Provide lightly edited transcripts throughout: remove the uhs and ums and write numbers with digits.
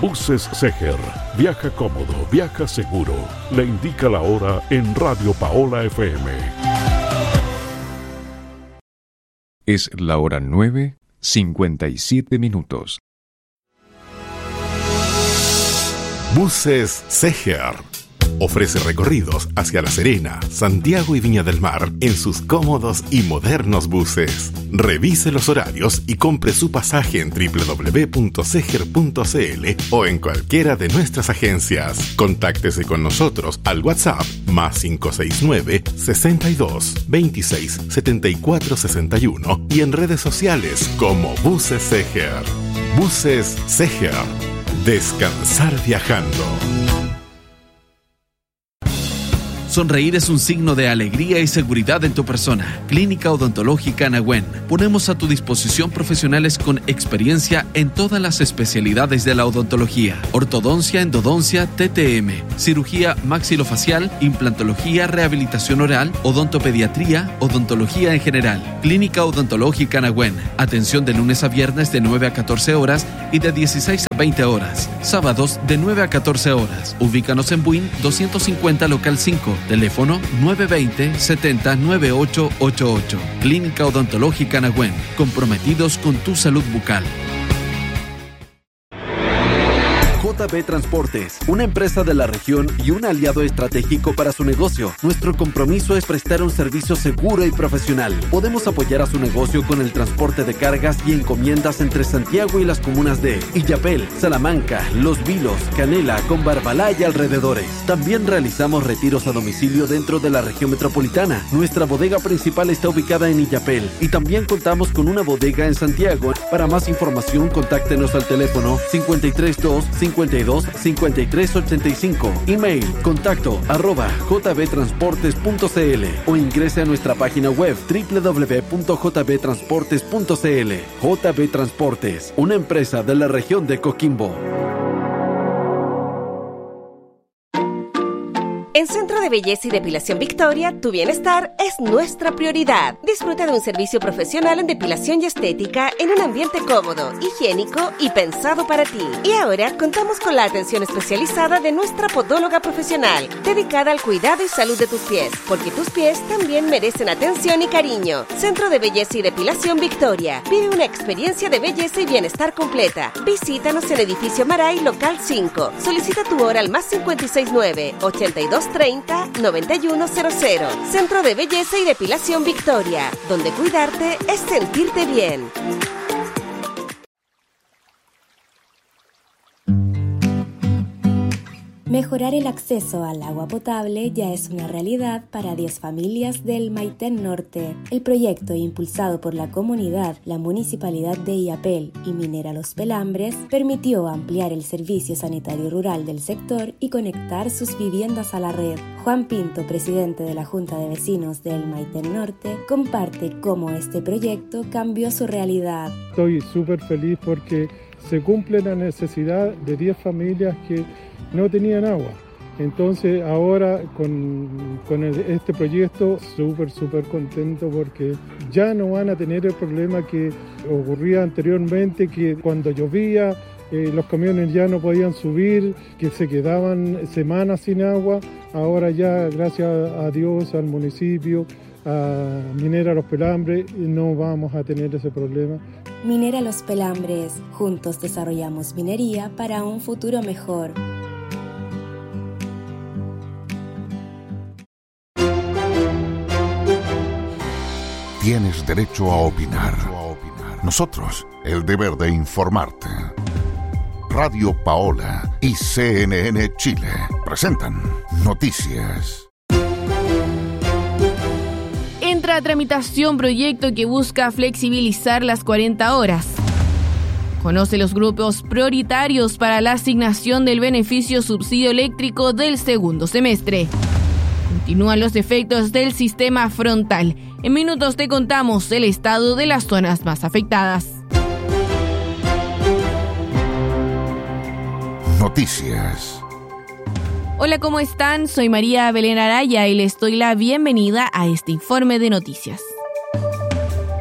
Buses Seger. Viaja cómodo, viaja seguro. Le indica la hora en Radio Paola FM. Es la hora 9:57. Buses Seger ofrece recorridos hacia La Serena, Santiago y Viña del Mar en sus cómodos y modernos buses. Revise los horarios y compre su pasaje en www.seger.cl o en cualquiera de nuestras agencias. Contáctese con nosotros al WhatsApp +569 62 26 74 61 y en redes sociales como Buses Seger. Buses Seger. Descansar viajando. Sonreír es un signo de alegría y seguridad en tu persona. Clínica Odontológica Nahuen. Ponemos a tu disposición profesionales con experiencia en todas las especialidades de la odontología. Ortodoncia, endodoncia, TTM, cirugía maxilofacial, implantología, rehabilitación oral, odontopediatría, odontología en general. Clínica Odontológica Nahuen. Atención de lunes a viernes de 9 a 14 horas y de 16 a 20 horas. Sábados de 9 a 14 horas. Ubícanos en Buin 250 local 5. Teléfono 920-70-9888. Clínica Odontológica Nahuen. Comprometidos con tu salud bucal. JB Transportes, una empresa de la región y un aliado estratégico para su negocio. Nuestro compromiso es prestar un servicio seguro y profesional. Podemos apoyar a su negocio con el transporte de cargas y encomiendas entre Santiago y las comunas de Illapel, Salamanca, Los Vilos, Canela, Combarbalá y alrededores. También realizamos retiros a domicilio dentro de la región metropolitana. Nuestra bodega principal está ubicada en Illapel y también contamos con una bodega en Santiago. Para más información, contáctenos al teléfono 532 52 53 85. Email contacto@jbtransportes.cl o ingrese a nuestra página web www.jbtransportes.cl. JB Transportes, una empresa de la región de Coquimbo. En Centro de Belleza y Depilación Victoria, tu bienestar es nuestra prioridad. Disfruta de un servicio profesional en depilación y estética en un ambiente cómodo, higiénico y pensado para ti. Y ahora contamos con la atención especializada de nuestra podóloga profesional, dedicada al cuidado y salud de tus pies, porque tus pies también merecen atención y cariño. Centro de Belleza y Depilación Victoria. Vive una experiencia de belleza y bienestar completa. Visítanos en Edificio Maray, local 5. Solicita tu hora al +569 82 30 9100. Centro de Belleza y Depilación Victoria, donde cuidarte es sentirte bien. Mejorar el acceso al agua potable ya es una realidad para 10 familias del Maitén Norte. El proyecto, impulsado por la comunidad, la Municipalidad de Illapel y Minera Los Pelambres, permitió ampliar el servicio sanitario rural del sector y conectar sus viviendas a la red. Juan Pinto, presidente de la Junta de Vecinos del Maitén Norte, comparte cómo este proyecto cambió su realidad. Estoy súper feliz porque se cumple la necesidad de 10 familias que no tenían agua. Entonces ahora con este proyecto súper contento porque ya no van a tener el problema que ocurría anteriormente, que cuando llovía los camiones ya no podían subir, que se quedaban semanas sin agua. Ahora ya, gracias a Dios, al municipio, a Minera Los Pelambres, no vamos a tener ese problema. Minera Los Pelambres, juntos desarrollamos minería para un futuro mejor. Tienes derecho a opinar. Nosotros, el deber de informarte. Radio Paola y CNN Chile presentan Noticias. Entra a tramitación proyecto que busca flexibilizar las 40 horas. Conoce los grupos prioritarios para la asignación del beneficio subsidio eléctrico del segundo semestre. Continúan los efectos del sistema frontal. En minutos te contamos el estado de las zonas más afectadas. Noticias. Hola, ¿cómo están? Soy María Belén Araya y les doy la bienvenida a este informe de noticias.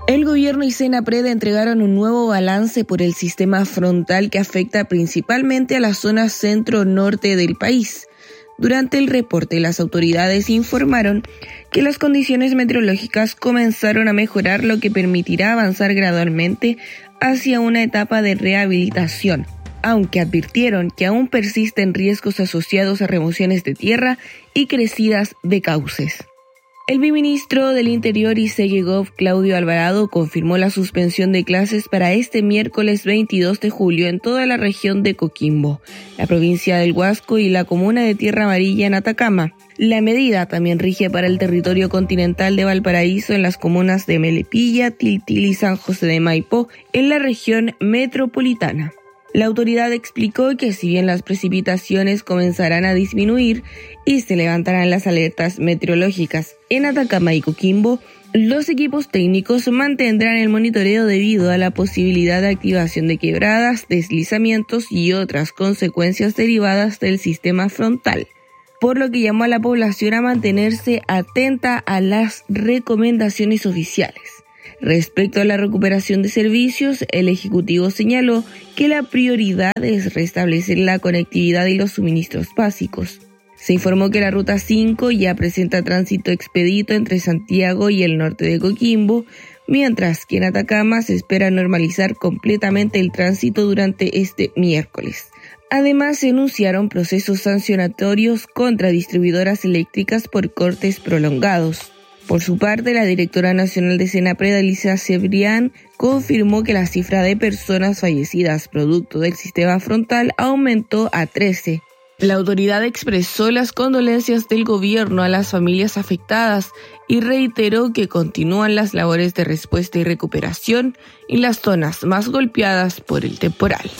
El gobierno y Senapred entregaron un nuevo balance por el sistema frontal que afecta principalmente a la zona centro-norte del país. Durante el reporte, las autoridades informaron que las condiciones meteorológicas comenzaron a mejorar, lo que permitirá avanzar gradualmente hacia una etapa de rehabilitación, aunque advirtieron que aún persisten riesgos asociados a remociones de tierra y crecidas de cauces. El viceministro del Interior y Segegov, Claudio Alvarado, confirmó la suspensión de clases para este miércoles 22 de julio en toda la región de Coquimbo, la provincia del Huasco y la comuna de Tierra Amarilla en Atacama. La medida también rige para el territorio continental de Valparaíso en las comunas de Melipilla, Tiltil y San José de Maipo, en la región metropolitana. La autoridad explicó que si bien las precipitaciones comenzarán a disminuir y se levantarán las alertas meteorológicas en Atacama y Coquimbo, los equipos técnicos mantendrán el monitoreo debido a la posibilidad de activación de quebradas, deslizamientos y otras consecuencias derivadas del sistema frontal, por lo que llamó a la población a mantenerse atenta a las recomendaciones oficiales. Respecto a la recuperación de servicios, el Ejecutivo señaló que la prioridad es restablecer la conectividad y los suministros básicos. Se informó que la Ruta 5 ya presenta tránsito expedito entre Santiago y el norte de Coquimbo, mientras que en Atacama se espera normalizar completamente el tránsito durante este miércoles. Además, se anunciaron procesos sancionatorios contra distribuidoras eléctricas por cortes prolongados. Por su parte, la directora nacional de Senapred, Alicia Cebrián, confirmó que la cifra de personas fallecidas producto del sistema frontal aumentó a 13. La autoridad expresó las condolencias del gobierno a las familias afectadas y reiteró que continúan las labores de respuesta y recuperación en las zonas más golpeadas por el temporal.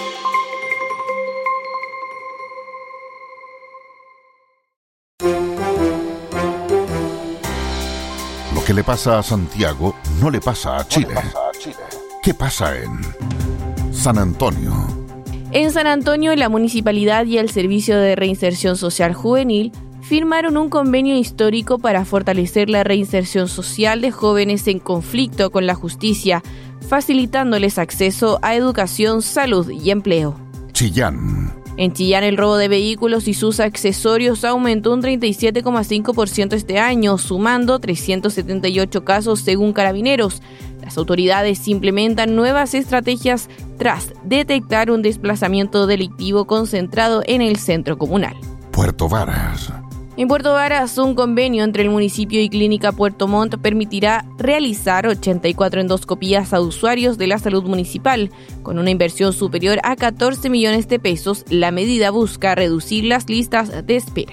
Lo que le pasa a Santiago no le pasa a Chile. ¿Qué pasa en San Antonio? En San Antonio, la municipalidad y el Servicio de Reinserción Social Juvenil firmaron un convenio histórico para fortalecer la reinserción social de jóvenes en conflicto con la justicia, facilitándoles acceso a educación, salud y empleo. Chillán. En Chillán, el robo de vehículos y sus accesorios aumentó un 37,5% este año, sumando 378 casos según Carabineros. Las autoridades implementan nuevas estrategias tras detectar un desplazamiento delictivo concentrado en el centro comunal. Puerto Varas. En Puerto Varas, un convenio entre el municipio y Clínica Puerto Montt permitirá realizar 84 endoscopías a usuarios de la salud municipal. Con una inversión superior a 14 millones de pesos, la medida busca reducir las listas de espera.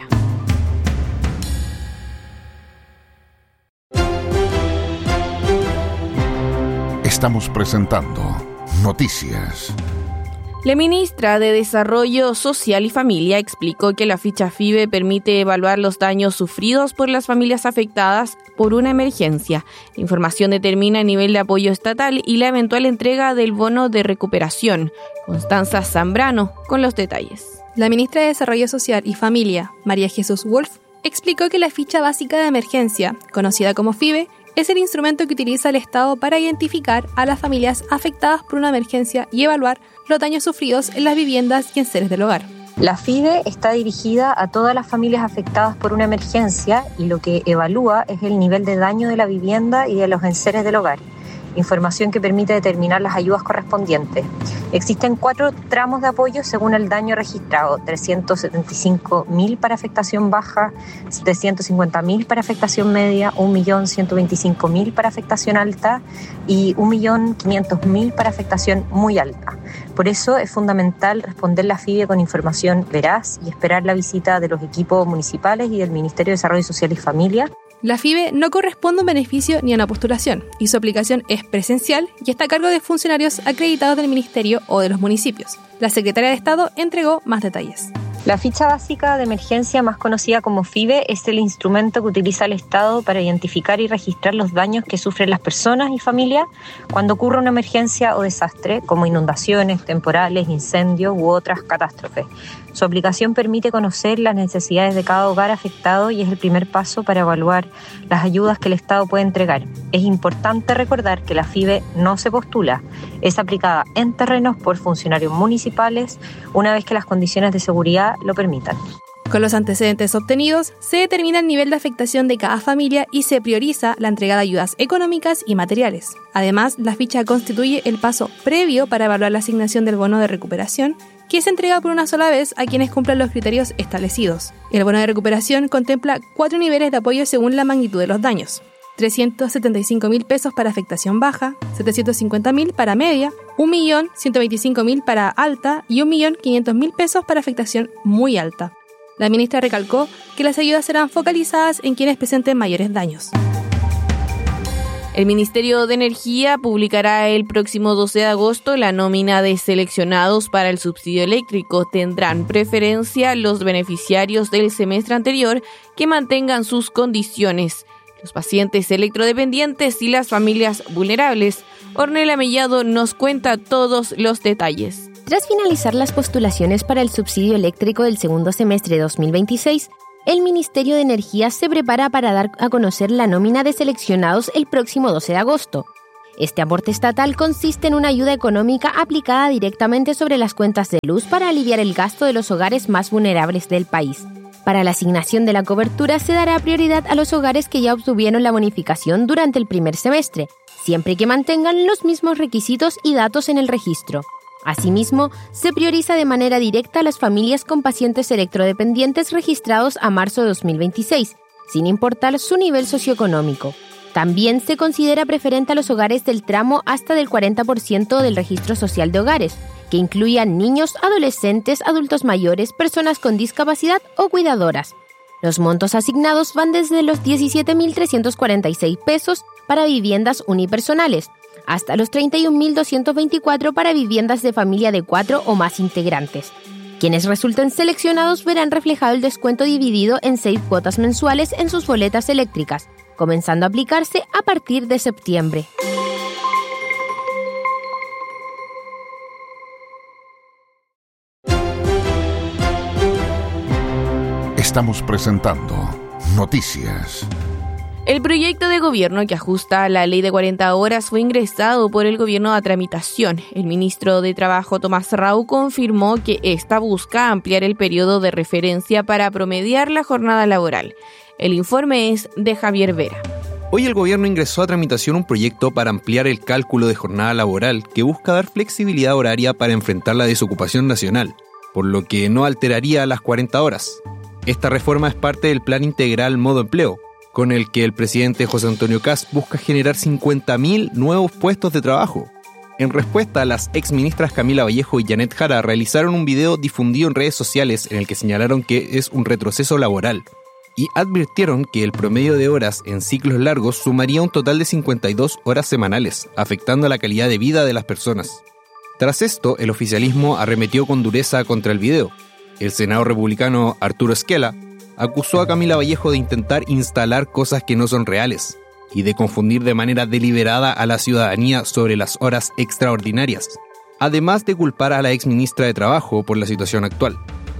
Estamos presentando Noticias. La ministra de Desarrollo Social y Familia explicó que la ficha FIBE permite evaluar los daños sufridos por las familias afectadas por una emergencia. La información determina el nivel de apoyo estatal y la eventual entrega del bono de recuperación. Constanza Zambrano con los detalles. La ministra de Desarrollo Social y Familia, María Jesús Wolf, explicó que la ficha básica de emergencia, conocida como FIBE, es el instrumento que utiliza el Estado para identificar a las familias afectadas por una emergencia y evaluar los daños sufridos en las viviendas y enseres del hogar. La FIBE está dirigida a todas las familias afectadas por una emergencia y lo que evalúa es el nivel de daño de la vivienda y de los enseres del hogar. Información que permite determinar las ayudas correspondientes. Existen 4 tramos de apoyo según el daño registrado: 375.000 para afectación baja, 750.000 para afectación media, 1.125.000 para afectación alta y 1.500.000 para afectación muy alta. Por eso es fundamental responder la FIBE con información veraz y esperar la visita de los equipos municipales y del Ministerio de Desarrollo Social y Familia. La FIBE no corresponde a un beneficio ni a una postulación, y su aplicación es presencial y está a cargo de funcionarios acreditados del Ministerio o de los municipios. La Secretaria de Estado entregó más detalles. La ficha básica de emergencia, más conocida como FIBE, es el instrumento que utiliza el Estado para identificar y registrar los daños que sufren las personas y familias cuando ocurre una emergencia o desastre, como inundaciones, temporales, incendios u otras catástrofes. Su aplicación permite conocer las necesidades de cada hogar afectado y es el primer paso para evaluar las ayudas que el Estado puede entregar. Es importante recordar que la FIBE no se postula, es aplicada en terrenos por funcionarios municipales una vez que las condiciones de seguridad lo permitan. Con los antecedentes obtenidos, se determina el nivel de afectación de cada familia y se prioriza la entrega de ayudas económicas y materiales. Además, la ficha constituye el paso previo para evaluar la asignación del bono de recuperación, que se entrega por una sola vez a quienes cumplan los criterios establecidos. El bono de recuperación contempla 4 niveles de apoyo según la magnitud de los daños: 375.000 pesos para afectación baja, 750.000 para media, 1.125.000 para alta y 1.500.000 pesos para afectación muy alta. La ministra recalcó que las ayudas serán focalizadas en quienes presenten mayores daños. El Ministerio de Energía publicará el próximo 12 de agosto la nómina de seleccionados para el subsidio eléctrico. Tendrán preferencia los beneficiarios del semestre anterior que mantengan sus condiciones, los pacientes electrodependientes y las familias vulnerables. Ornella Mellado nos cuenta todos los detalles. Tras finalizar las postulaciones para el subsidio eléctrico del segundo semestre de 2026, el Ministerio de Energía se prepara para dar a conocer la nómina de seleccionados el próximo 12 de agosto. Este aporte estatal consiste en una ayuda económica aplicada directamente sobre las cuentas de luz para aliviar el gasto de los hogares más vulnerables del país. Para la asignación de la cobertura se dará prioridad a los hogares que ya obtuvieron la bonificación durante el primer semestre, siempre que mantengan los mismos requisitos y datos en el registro. Asimismo, se prioriza de manera directa a las familias con pacientes electrodependientes registrados a marzo de 2026, sin importar su nivel socioeconómico. También se considera preferente a los hogares del tramo hasta del 40% del registro social de hogares, que incluyan niños, adolescentes, adultos mayores, personas con discapacidad o cuidadoras. Los montos asignados van desde los 17.346 pesos para viviendas unipersonales, hasta los 31.224 para viviendas de familia de 4 o más integrantes. Quienes resulten seleccionados verán reflejado el descuento dividido en 6 cuotas mensuales en sus boletas eléctricas, comenzando a aplicarse a partir de septiembre. Estamos presentando Noticias. El proyecto de gobierno que ajusta la ley de 40 horas fue ingresado por el gobierno a tramitación. El ministro de Trabajo, Tomás Rau, confirmó que esta busca ampliar el periodo de referencia para promediar la jornada laboral. El informe es de Javier Vera. Hoy el gobierno ingresó a tramitación un proyecto para ampliar el cálculo de jornada laboral que busca dar flexibilidad horaria para enfrentar la desocupación nacional, por lo que no alteraría las 40 horas. Esta reforma es parte del Plan Integral Modo Empleo, con el que el presidente José Antonio Kast busca generar 50.000 nuevos puestos de trabajo. En respuesta, las exministras Camila Vallejo y Janet Jara realizaron un video difundido en redes sociales en el que señalaron que es un retroceso laboral y advirtieron que el promedio de horas en ciclos largos sumaría un total de 52 horas semanales, afectando la calidad de vida de las personas. Tras esto, el oficialismo arremetió con dureza contra el video. El senador republicano Arturo Esquela acusó a Camila Vallejo de intentar instalar cosas que no son reales y de confundir de manera deliberada a la ciudadanía sobre las horas extraordinarias, además de culpar a la exministra de Trabajo por la situación actual.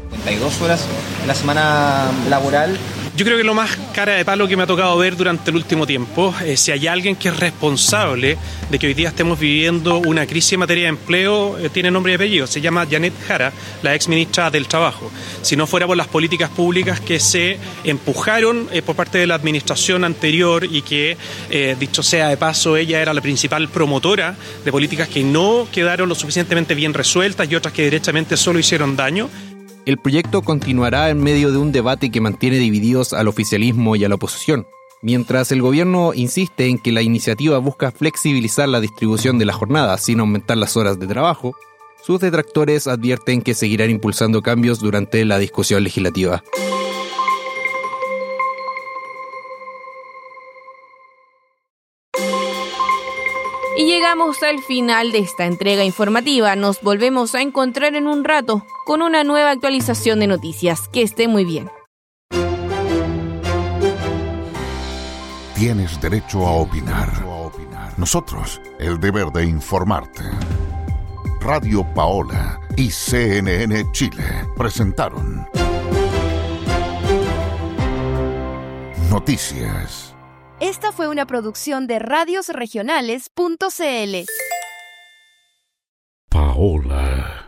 52 horas en la semana laboral. Yo creo que lo más cara de palo que me ha tocado ver durante el último tiempo, si hay alguien que es responsable de que hoy día estemos viviendo una crisis en materia de empleo, tiene nombre y apellido, se llama Janet Jara, la exministra del Trabajo. Si no fuera por las políticas públicas que se empujaron por parte de la administración anterior y que, dicho sea de paso, ella era la principal promotora de políticas que no quedaron lo suficientemente bien resueltas y otras que derechamente solo hicieron daño. El proyecto continuará en medio de un debate que mantiene divididos al oficialismo y a la oposición. Mientras el gobierno insiste en que la iniciativa busca flexibilizar la distribución de la jornada sin aumentar las horas de trabajo, sus detractores advierten que seguirán impulsando cambios durante la discusión legislativa. Y Y llegamos al final de esta entrega informativa. Nos volvemos a encontrar en un rato con una nueva actualización de noticias. Que esté muy bien. Tienes derecho a opinar. Nosotros, el deber de informarte. Radio Paola y CNN Chile presentaron Noticias. Esta fue una producción de radiosregionales.cl. Paola.